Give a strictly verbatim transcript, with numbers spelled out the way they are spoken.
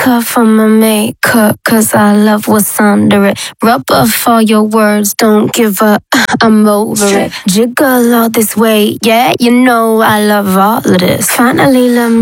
vodka from my makeup, cause I love what's under it. Rub off all your words, don't give up, I'm over it. Jiggle all this way, yeah, you know I love all of this. Finally, let me